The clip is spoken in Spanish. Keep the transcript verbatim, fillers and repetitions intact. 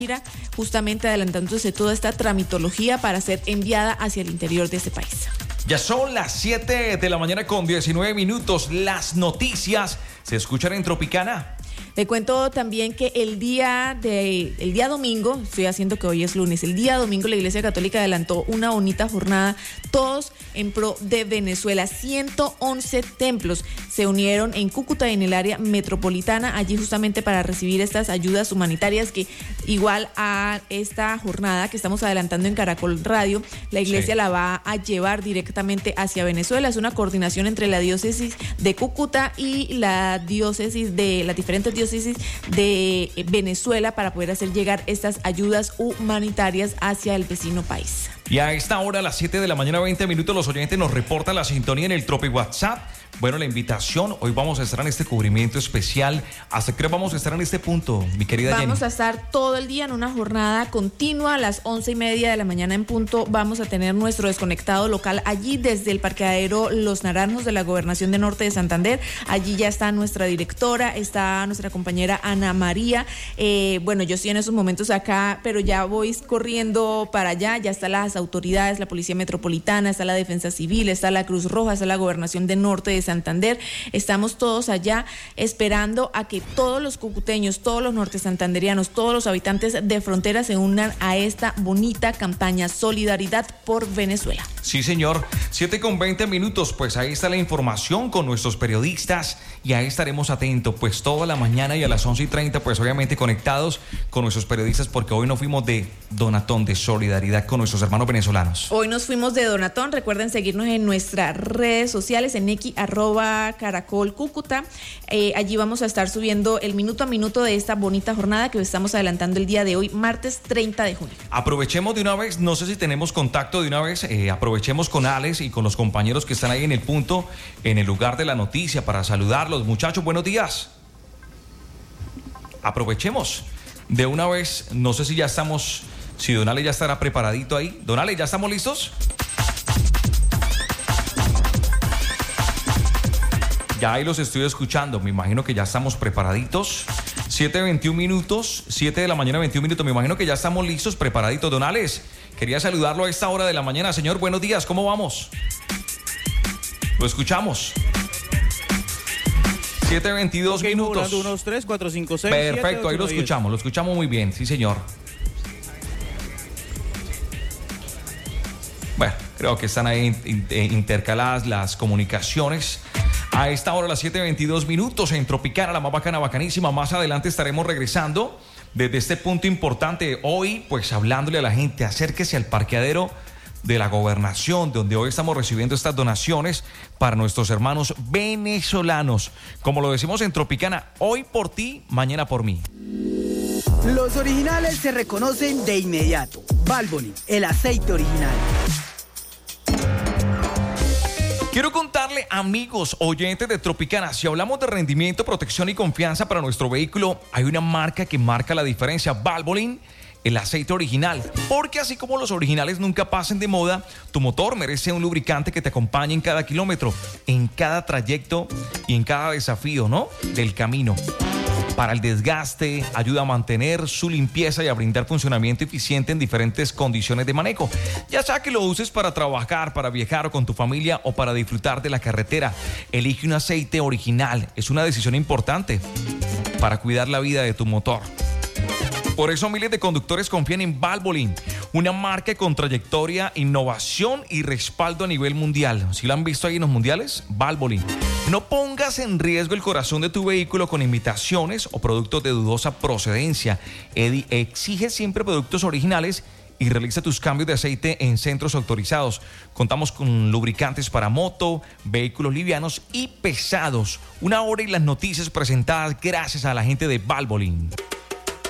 justamente adelantándose toda esta tramitología para ser enviada hacia el interior de este país. Ya son las siete de la mañana con diecinueve minutos. Las noticias se escuchan en Tropicana. Le cuento también que el día de el día domingo, estoy haciendo que hoy es lunes, el día domingo la Iglesia Católica adelantó una bonita jornada, todos en pro de Venezuela. ciento once templos se unieron en Cúcuta y en el área metropolitana, allí justamente para recibir estas ayudas humanitarias que igual a esta jornada que estamos adelantando en Caracol Radio, la Iglesia sí. la va a llevar directamente hacia Venezuela. Es una coordinación entre la diócesis de Cúcuta y la diócesis de las diferentes diócesis de Venezuela para poder hacer llegar estas ayudas humanitarias hacia el vecino país. Y a esta hora, a las siete de la mañana, veinte minutos, los oyentes nos reportan la sintonía en el Tropi WhatsApp. Bueno, la invitación, hoy vamos a estar en este cubrimiento especial. ¿Hasta qué hora vamos a estar en este punto, mi querida Jenny? Vamos a estar todo el día en una jornada continua. A las once y media de la mañana en punto vamos a tener nuestro desconectado local allí desde el parqueadero Los Naranjos de la Gobernación de Norte de Santander. Allí ya está nuestra directora, está nuestra compañera Ana María. Eh, bueno, yo estoy en esos momentos acá, pero ya voy corriendo para allá. Ya están las autoridades, la Policía Metropolitana, está la Defensa Civil, está la Cruz Roja, está la Gobernación de Norte de Santander. Estamos todos allá esperando a que todos los cucuteños, todos los norte santanderianos, todos los habitantes de frontera se unan a esta bonita campaña Solidaridad por Venezuela. Sí, señor. siete con veinte minutos, pues ahí está la información con nuestros periodistas y ahí estaremos atentos, pues toda la mañana y a las once y treinta, pues obviamente conectados con nuestros periodistas porque hoy nos fuimos de donatón, de solidaridad con nuestros hermanos venezolanos. Hoy nos fuimos de donatón. Recuerden seguirnos en nuestras redes sociales, en X, arroba Caracol Cúcuta. Eh, allí vamos a estar subiendo el minuto a minuto de esta bonita jornada que estamos adelantando el día de hoy, martes treinta de junio. Aprovechemos de una vez, no sé si tenemos contacto de una vez, eh, aprovechemos con Alex y con los compañeros que están ahí en el punto, en el lugar de la noticia, para saludarlos. Muchachos, buenos días. Aprovechemos de una vez, no sé si ya estamos, si Don Alex ya estará preparadito ahí. Don Alex, ¿ya estamos listos? Ya ahí los estoy escuchando, me imagino que ya estamos preparaditos. siete veintiún minutos, siete de la mañana, veintiún minutos, me imagino que ya estamos listos, preparaditos. Don Alex, quería saludarlo a esta hora de la mañana. Señor, buenos días, ¿cómo vamos? Lo escuchamos. siete veintidós okay, minutos. uno, dos, tres, cuatro, cinco, seis, Perfecto, siete, ocho, ahí lo escuchamos, lo escuchamos muy bien, sí señor. Bueno, creo que están ahí intercaladas las comunicaciones. A esta hora, las siete veintidós minutos, en Tropicana, la más bacana, bacanísima. Más adelante estaremos regresando desde este punto importante. Hoy, pues, hablándole a la gente, acérquese al parqueadero de la Gobernación, donde hoy estamos recibiendo estas donaciones para nuestros hermanos venezolanos. Como lo decimos en Tropicana, hoy por ti, mañana por mí. Los originales se reconocen de inmediato. Valvoline, el aceite original. Quiero contarle, amigos oyentes de Tropicana, si hablamos de rendimiento, protección y confianza para nuestro vehículo, hay una marca que marca la diferencia: Valvoline, el aceite original. Porque así como los originales nunca pasan de moda, tu motor merece un lubricante que te acompañe en cada kilómetro, en cada trayecto y en cada desafío, ¿no?, del camino. Para el desgaste, ayuda a mantener su limpieza y a brindar funcionamiento eficiente en diferentes condiciones de manejo. Ya sea que lo uses para trabajar, para viajar o con tu familia o para disfrutar de la carretera, elige un aceite original. Es una decisión importante para cuidar la vida de tu motor. Por eso miles de conductores confían en Valvoline, una marca con trayectoria, innovación y respaldo a nivel mundial. ¿Sí lo han visto ahí en los mundiales? Valvoline. No pongas en riesgo el corazón de tu vehículo con imitaciones o productos de dudosa procedencia. Edi exige siempre productos originales y realiza tus cambios de aceite en centros autorizados. Contamos con lubricantes para moto, vehículos livianos y pesados. Una hora y las noticias presentadas gracias a la gente de Valvoline.